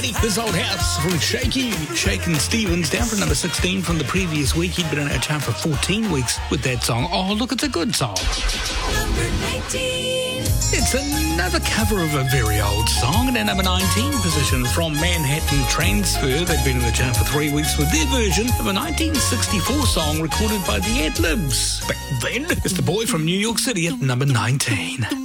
This Old House from Shakin' Stevens, down from number 16 from the previous week. He'd been in our chart for 14 weeks with that song. Oh, look, it's a good song. Number 19. It's another cover of a very old song. And at number 19 position from Manhattan Transfer. They'd been in the chart for 3 weeks with their version of a 1964 song recorded by the Ad-Libs. Back then, it's the boy from New York City at number 19.